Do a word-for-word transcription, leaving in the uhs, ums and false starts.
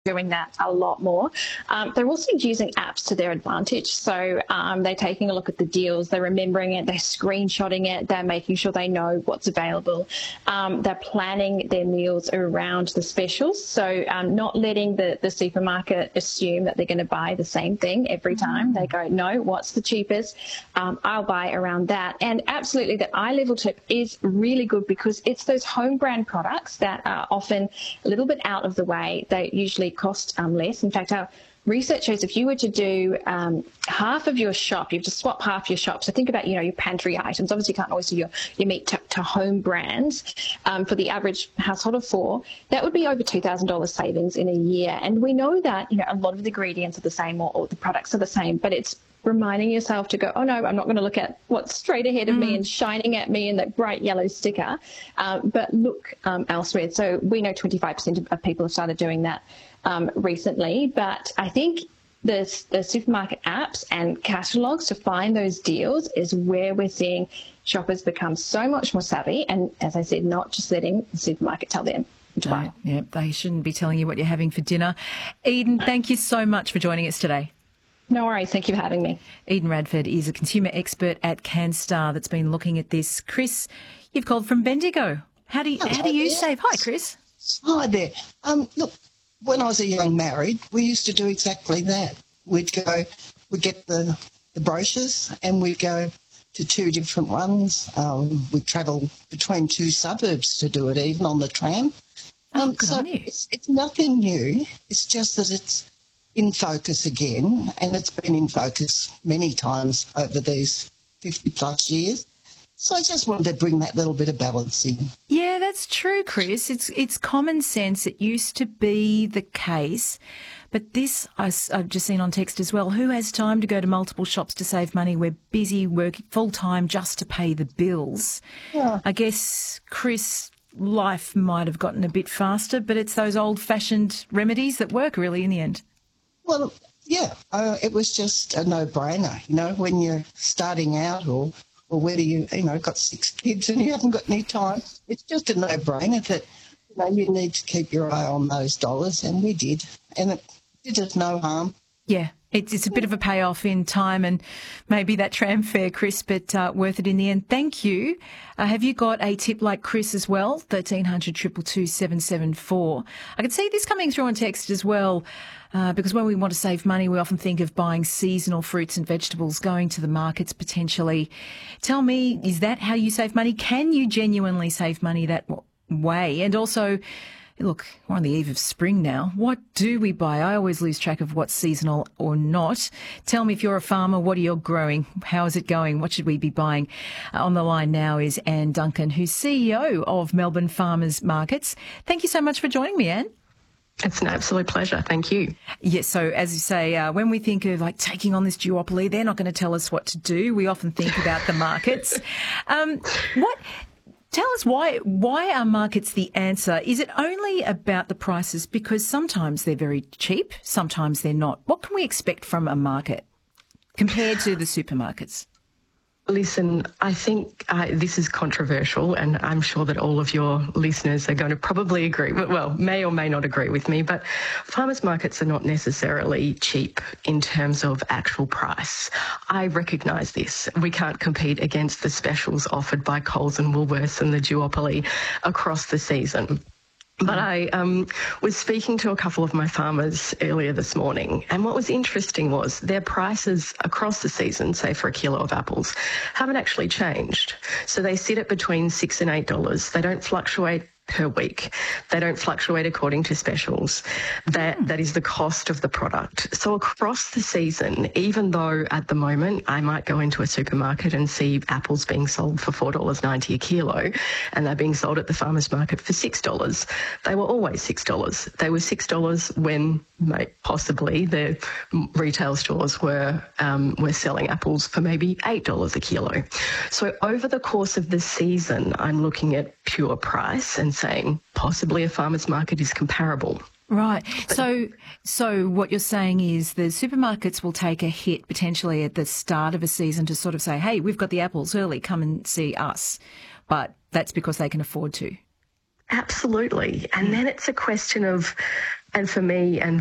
doing that a lot more. Um, they're also using apps to their advantage. So um, they're taking a look at the deals, they're remembering it, they're screenshotting it, they're making sure they know what's available. Um, they're planning their meals around the specials. So um, not letting the, the supermarket assume that they're going to buy the same thing every time. They go, no, what's the cheapest? Um, I'll buy around that. And absolutely, the eye level tip is really good because it's those home brand products that are often a little bit out of the way. They usually cost um, less. In fact, our research shows if you were to do um, half of your shop, you have to swap half your shop. So think about, you know, your pantry items. Obviously, you can't always do your, your meat to, to home brands. Um, for the average household of four, that would be over two thousand dollars savings in a year. And we know that, you know, a lot of the ingredients are the same or, or the products are the same, but it's reminding yourself to go, oh, no, I'm not going to look at what's straight ahead of mm. me and shining at me in that bright yellow sticker, um, but look um, elsewhere. So we know twenty-five percent of, of people have started doing that um, recently, but I think the, the supermarket apps and catalogues to find those deals is where we're seeing shoppers become so much more savvy and, as I said, not just letting the supermarket tell them to buy. No, yeah, they shouldn't be telling you what you're having for dinner. Eden, thank you so much for joining us today. No worries. Thank you for having me. Eden Radford is a consumer expert at CanStar that's been looking at this. Chris, you've called from Bendigo. How do you, how do you save? Hi, Chris. Hi there. Um, look, when I was a young married, we used to do exactly that. We'd go, we'd get the, the brochures and we'd go to two different ones. Um, we'd travel between two suburbs to do it, even on the tram. Um, oh, good so on you. It's, it's nothing new. It's just that it's in focus again, and it's been in focus many times over these fifty plus years. So I just wanted to bring that little bit of balance in. Yeah, that's true, Chris. It's it's common sense. It used to be the case. But this, I, I've just seen on text as well, who has time to go to multiple shops to save money? We're busy working full-time just to pay the bills. Yeah. I guess, Chris, life might have gotten a bit faster, but it's those old-fashioned remedies that work really in the end. Well, yeah, uh, it was just a no-brainer, you know, when you're starting out or, or whether you, you know, got six kids and you haven't got any time. It's just a no-brainer that, you know, you need to keep your eye on those dollars, and we did, and it did us no harm. Yeah, it's, it's a bit of a payoff in time and maybe that tram fare, Chris, but uh, worth it in the end. Thank you. Uh, have you got a tip like Chris as well? thirteen hundred, two two two, seven seven four. I can see this coming through on text as well. Uh, because when we want to save money, we often think of buying seasonal fruits and vegetables, going to the markets potentially. Tell me, is that how you save money? Can you genuinely save money that w- way? And also, look, we're on the eve of spring now. What do we buy? I always lose track of what's seasonal or not. Tell me, if you're a farmer, what are you growing? How is it going? What should we be buying? Uh, on the line now is Anne Duncan, who's C E O of Melbourne Farmers Markets. Thank you so much for joining me, Anne. It's an absolute pleasure. Thank you. Yes, so as you say, uh, when we think of like taking on this duopoly, they're not going to tell us what to do. We often think about the markets. Um, what? Tell us why why are markets the answer? Is it only about the prices? Because sometimes they're very cheap, sometimes they're not. What can we expect from a market compared to the supermarkets? Listen, I think uh, this is controversial, and I'm sure that all of your listeners are going to probably agree, well, may or may not agree with me, but farmers markets are not necessarily cheap in terms of actual price. I recognise this. We can't compete against the specials offered by Coles and Woolworths and the duopoly across the season. But I um, was speaking to a couple of my farmers earlier this morning, and what was interesting was their prices across the season, say for a kilo of apples, haven't actually changed. So they sit at between six and eight dollars. They don't fluctuate per week. They don't fluctuate according to specials. That that is the cost of the product. So across the season, even though at the moment I might go into a supermarket and see apples being sold for four dollars ninety a kilo, and they're being sold at the farmers market for six dollars, they were always six dollars. They were six dollars when possibly the retail stores were um, were selling apples for maybe eight dollars a kilo. So over the course of the season, I'm looking at pure price and saying possibly a farmer's market is comparable. Right. So so what you're saying is the supermarkets will take a hit potentially at the start of a season to sort of say, hey, we've got the apples early, come and see us. But that's because they can afford to. Absolutely. And then it's a question of And for me and